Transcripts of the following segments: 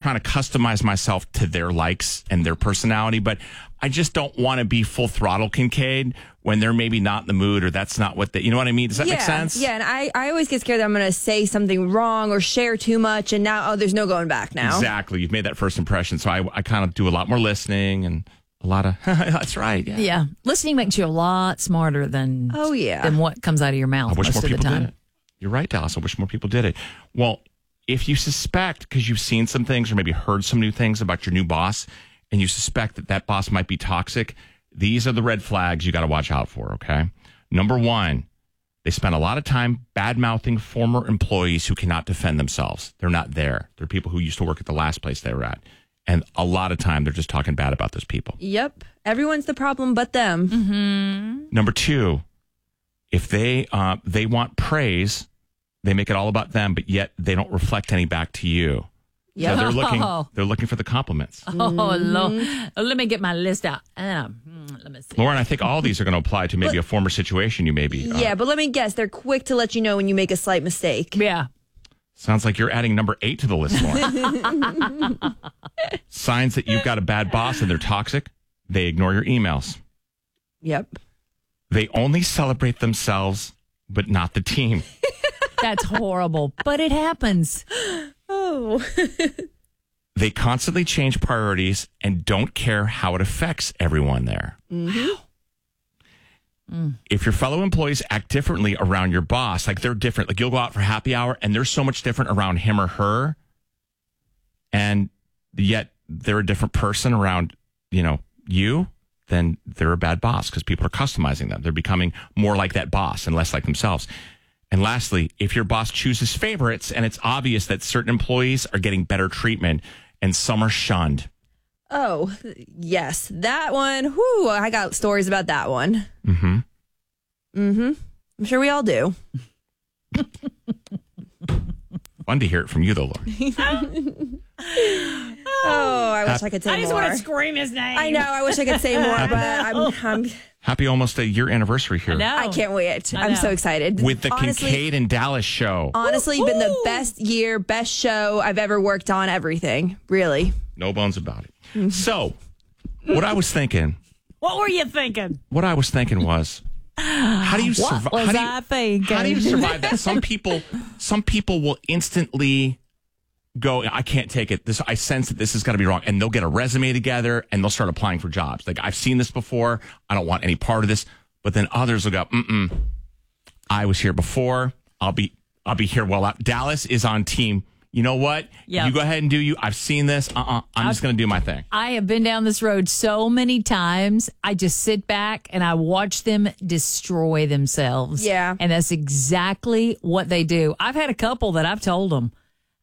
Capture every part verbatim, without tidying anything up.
trying to customize myself to their likes and their personality, but I just don't want to be full throttle Kincaid when they're maybe not in the mood or that's not what they, you know what I mean? Does that yeah, make sense? Yeah, and I, I always get scared that I'm going to say something wrong or share too much, and now, oh, there's no going back now. Exactly. You've made that first impression. So I, I kind of do a lot more listening and a lot of, that's right. Yeah. Yeah. Listening makes you a lot smarter than, oh, yeah. than what comes out of your mouth I wish most more of the people time. did it. You're right, Dallas. I wish more people did it. Well, if you suspect, because you've seen some things or maybe heard some new things about your new boss, and you suspect that that boss might be toxic, these are the red flags you got to watch out for, okay? Number one, they spend a lot of time bad-mouthing former employees who cannot defend themselves. They're not there. They're people who used to work at the last place they were at. And a lot of time, they're just talking bad about those people. Yep. Everyone's the problem but them. Mm-hmm. Number two, if they uh, they want praise, they make it all about them, but yet they don't reflect any back to you. Yep. So they're looking Oh. they're looking for the compliments. Oh, Lord. Oh, let me get my list out. Um, let me see. Lauren, I think all these are going to apply to maybe a former situation you may be. Uh, Yeah, but let me guess. They're quick to let you know when you make a slight mistake. Yeah. Sounds like you're adding number eight to the list, Lauren. Signs that you've got a bad boss and they're toxic, they ignore your emails. Yep. They only celebrate themselves, but not the team. That's horrible, but it happens. Oh. They constantly change priorities and don't care how it affects everyone there. Mm-hmm. Mm. If your fellow employees act differently around your boss, like they're different, like you'll go out for happy hour and they're so much different around him or her, and yet they're a different person around, you know, you, then they're a bad boss because people are customizing them. They're becoming more like that boss and less like themselves. And lastly, if your boss chooses favorites and it's obvious that certain employees are getting better treatment and some are shunned. Oh, yes. That one. Whoo, I got stories about that one. Mm-hmm. Mm-hmm. I'm sure we all do. Fun to hear it from you, though, Lauren. Oh, I wish I could say I just more. want to scream his name. I know. I wish I could say more, but I'm, I'm Happy almost a year anniversary here. I know. I can't wait. I I'm know. so excited. With the honestly, Kincaid and Dallas show. honestly, been the best year, best show I've ever worked on. Everything, really. No bones about it. So, what I was thinking, What were you thinking? what I was thinking was, how do you What survive? was how do you, I thinking? How do you survive that? Some people, some people will instantly go, I can't take it. This, I sense that this is going to be wrong, and they'll get a resume together and they'll start applying for jobs. Like, I've seen this before. I don't want any part of this. But then others will go, mm-mm. I was here before. I'll be, I'll be here well out. Dallas is on team. You know what? Yep. You go ahead and do you. I've seen this. Uh-uh. I'm just going to do my thing. I have been down this road so many times. I just sit back and I watch them destroy themselves. Yeah. And that's exactly what they do. I've had a couple that I've told them,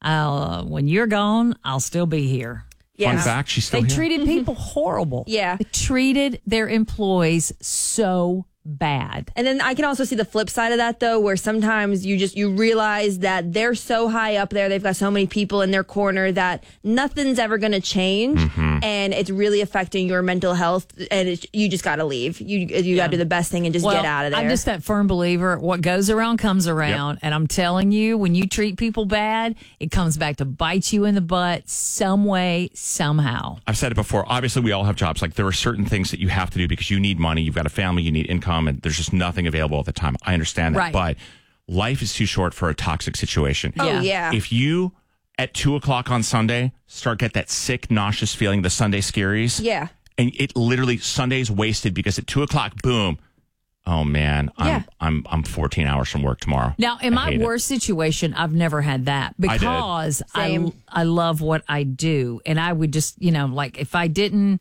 uh, when you're gone, I'll still be here. Yeah. Fun fact, she's still They here. treated people horrible. Yeah. They treated their employees so bad. And then I can also see the flip side of that, though, where sometimes you just you realize that they're so high up there, they've got so many people in their corner that nothing's ever going to change, Mm-hmm. and it's really affecting your mental health. And it's, you just got to leave. You you got to do the best thing and just Well, get out of there. I'm just that firm believer. What goes around comes around. And I'm telling you, when you treat people bad, it comes back to bite you in the butt some way, somehow. I've said it before. Obviously, we all have jobs. Like, there are certain things that you have to do because you need money. You've got a family, you need income, and there's just nothing available at the time. I understand that. Right. But life is too short for a toxic situation. oh Yeah. yeah, If you, at two o'clock on Sunday, start get that sick, nauseous feeling, the Sunday scaries, yeah. and it literally, Sunday's wasted because at two o'clock, boom, oh man, I'm Yeah. I'm I'm fourteen hours from work tomorrow. Now, in I my hate it. worst situation, I've never had that I did. because I, Same. I love what I do. And I would just, you know, like if I didn't,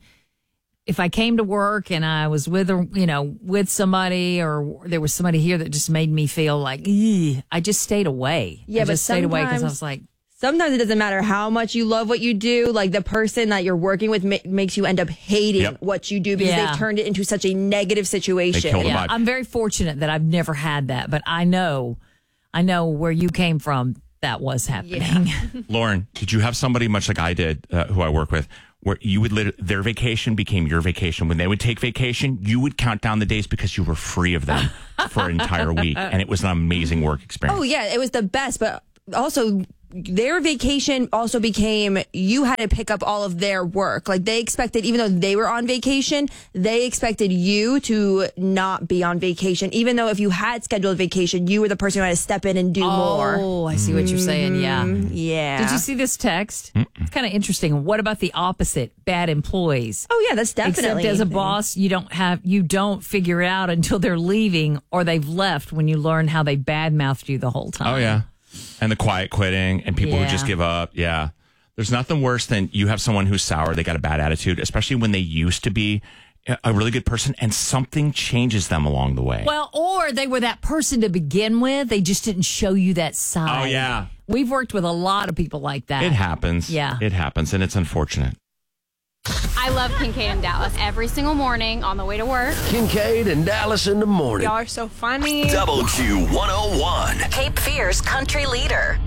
if I came to work and I was with, a, you know, with somebody or there was somebody here that just made me feel like, "Ugh," I just stayed away. Yeah, I but just stayed away because I sometimes- was like, Sometimes it doesn't matter how much you love what you do. Like the person that you're working with ma- makes you end up hating Yep. what you do because Yeah. they've turned it into such a negative situation. They killed the yeah, vibe. I'm very fortunate that I've never had that, but I know, I know where you came from. That was happening. Lauren, did you have somebody much like I did, uh, who I work with, where you would lit- their vacation became your vacation? When they would take vacation, you would count down the days because you were free of them for an entire week, and it was an amazing work experience. Oh yeah, it was the best, but also their vacation also became you had to pick up all of their work. Like they expected, even though they were on vacation, they expected you to not be on vacation. Even though if you had scheduled vacation, you were the person who had to step in and do oh, more. Oh, I see what you're saying. Yeah. Yeah. Did you see this text? Mm-mm. It's kind of interesting. What about the opposite? Bad employees. Oh yeah, that's definitely. Except as a boss, you don't have you don't figure it out until they're leaving or they've left when you learn how they badmouthed you the whole time. Oh yeah. And the quiet quitting and people Yeah. who just give up. Yeah. There's nothing worse than you have someone who's sour. They got a bad attitude, especially when they used to be a really good person and something changes them along the way. Well, or they were that person to begin with. They just didn't show you that side. Oh, yeah. We've worked with a lot of people like that. It happens. Yeah. It happens. And it's unfortunate. I love Kincaid and Dallas every single morning on the way to work. Kincaid and Dallas in the morning. Y'all are so funny. W Q one oh one. Cape Fear's country leader.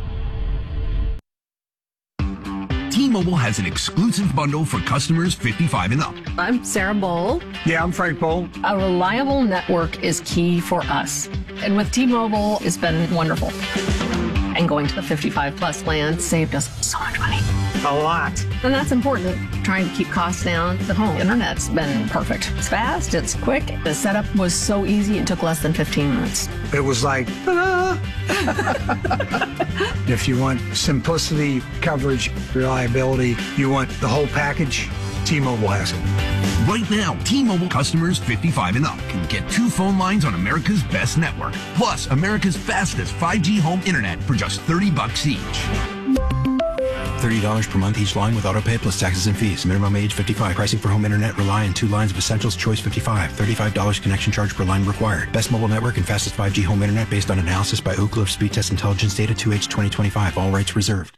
T-Mobile has an exclusive bundle for customers fifty-five and up. I'm Sarah Bowl. Yeah, I'm Frank Bowl. A reliable network is key for us. And with T-Mobile, it's been wonderful. And going to the fifty-five plus plan saved us so much money. A lot. And that's important. Trying to keep costs down. The home internet's been perfect. It's fast, it's quick. The setup was so easy, it took less than fifteen minutes. It was like, ta-da! If you want simplicity, coverage, reliability, you want the whole package, T-Mobile has it. Right now, T-Mobile customers fifty-five and up can get two phone lines on America's best network, plus America's fastest five G home internet for just thirty bucks each. thirty dollars per month each line with autopay plus taxes and fees. Minimum age fifty-five. Pricing for home internet rely on two lines of Essentials Choice fifty-five. thirty-five dollars connection charge per line required. Best mobile network and fastest five G home internet based on analysis by Ookla of Speed Test Intelligence data two H twenty twenty-five. All rights reserved.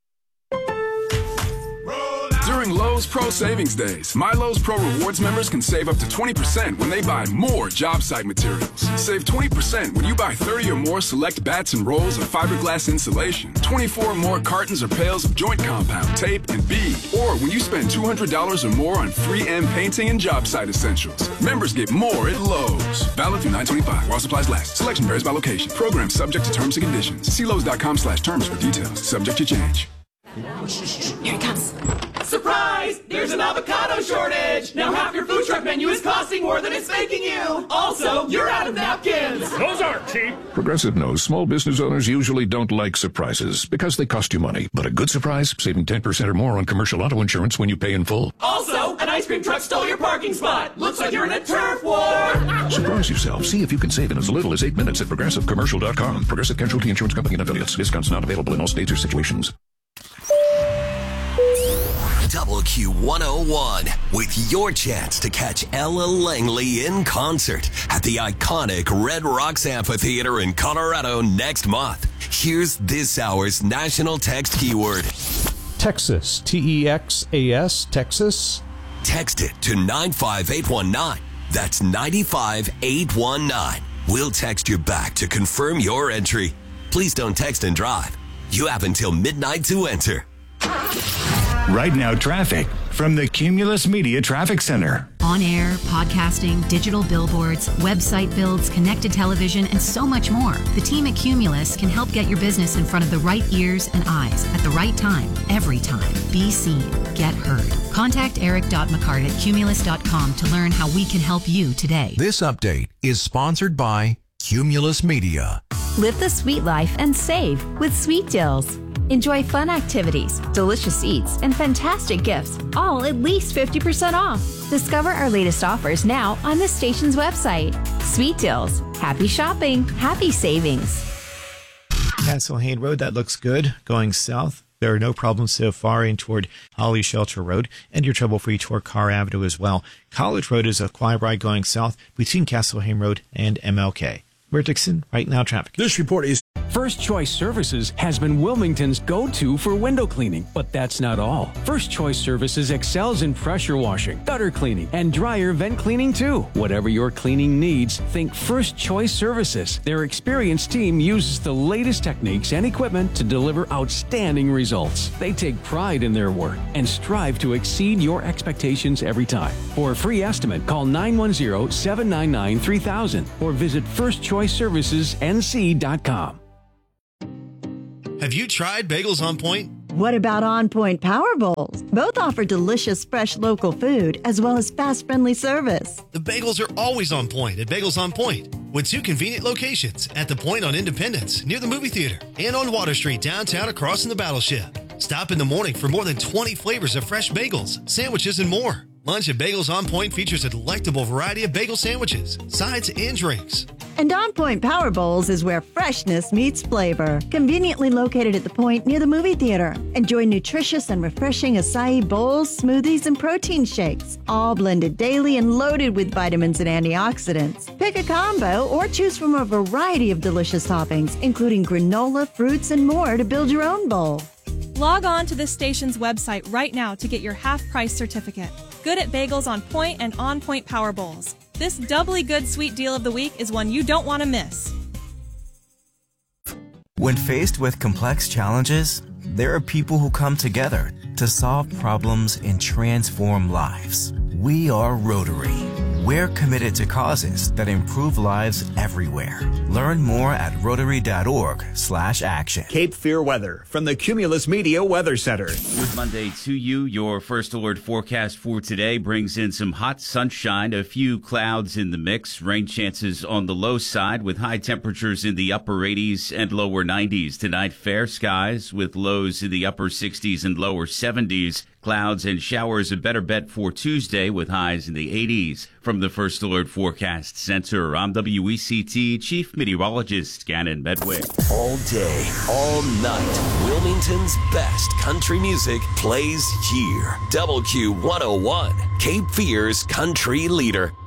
During Lowe's Pro Savings Days, My Lowe's Pro Rewards members can save up to twenty percent when they buy more job site materials. Save twenty percent when you buy thirty or more select bats and rolls of fiberglass insulation, twenty-four or more cartons or pails of joint compound, tape, and bead. Or when you spend two hundred dollars or more on three M painting and job site essentials. Members get more at Lowe's. Valid through nine twenty-five while supplies last. Selection varies by location. Program subject to terms and conditions. See Lowe's.com slash terms for details. Subject to change. Here it comes. Surprise! There's an avocado shortage! Now half your food truck menu is costing more than it's making you! Also, you're out of napkins! Those aren't cheap! Progressive knows small business owners usually don't like surprises because they cost you money. But a good surprise, saving ten percent or more on commercial auto insurance when you pay in full. Also, an ice cream truck stole your parking spot! Looks like you're in a turf war! Surprise yourself. See if you can save in as little as eight minutes at progressive commercial dot com. Progressive Casualty Insurance Company and affiliates. Discounts not available in all states or situations. W Q one oh one with your chance to catch Ella Langley in concert at the iconic Red Rocks Amphitheater in Colorado next month. Here's this hour's national text keyword. Texas. T E X A S. Texas. Text it to nine five eight one nine. That's nine five eight one nine. We'll text you back to confirm your entry. Please don't text and drive. You have until midnight to enter. Right now, traffic from the Cumulus Media Traffic Center. On air, podcasting, digital billboards, website builds, connected television, and so much more. The team at Cumulus can help get your business in front of the right ears and eyes at the right time, every time. Be seen. Get heard. Contact eric.mccart at cumulus dot com to learn how we can help you today. This update is sponsored by Cumulus Media. Live the sweet life and save with Sweet Deals. Enjoy fun activities, delicious eats, and fantastic gifts, all at least fifty percent off. Discover our latest offers now on the station's website. Sweet Deals. Happy shopping. Happy savings. Castle Hayne Road, that looks good. Going south, there are no problems so far in toward Holly Shelter Road, and you're trouble-free toward Carr Avenue as well. College Road is a quiet ride going south between Castle Hayne Road and M L K. We're Dixon, Right Now Traffic. This report is First Choice Services has been Wilmington's go-to for window cleaning, but that's not all. First Choice Services excels in pressure washing, gutter cleaning, and dryer vent cleaning too. Whatever your cleaning needs, think First Choice Services. Their experienced team uses the latest techniques and equipment to deliver outstanding results. They take pride in their work and strive to exceed your expectations every time. For a free estimate, call nine one zero, seven nine nine, three thousand or visit first choice services n c dot com. Have you tried Bagels on Point? What about On Point Power Bowls? Both offer delicious, fresh local food as well as fast, friendly service. The bagels are always on point at Bagels on Point, with two convenient locations at the Point on Independence near the movie theater and on Water Street downtown across from the Battleship. Stop in the morning for more than twenty flavors of fresh bagels, sandwiches, and more. Lunch at Bagels on Point features a delectable variety of bagel sandwiches, sides, and drinks. And On Point Power Bowls is where freshness meets flavor. Conveniently located at the Point near the movie theater. Enjoy nutritious and refreshing acai bowls, smoothies, and protein shakes, all blended daily and loaded with vitamins and antioxidants. Pick a combo or choose from a variety of delicious toppings, including granola, fruits, and more to build your own bowl. Log on to this station's website right now to get your half-price certificate. Good at Bagels on Point and On Point Power Bowls. This doubly good sweet deal of the week is one you don't want to miss. When faced with complex challenges, there are people who come together to solve problems and transform lives. We are Rotary. We're committed to causes that improve lives everywhere. Learn more at rotary.org slash action. Cape Fear weather from the Cumulus Media Weather Center. Good Monday to you. Your first alert forecast for today brings in some hot sunshine, a few clouds in the mix, rain chances on the low side with high temperatures in the upper eighties and lower nineties. Tonight, fair skies with lows in the upper sixties and lower seventies. Clouds and showers a better bet for Tuesday with highs in the eighties. From the First Alert Forecast Center, I'm W E C T Chief Meteorologist Gannon Bedwick. All day, all night, Wilmington's best country music plays here. W Q one oh one, Cape Fear's country leader.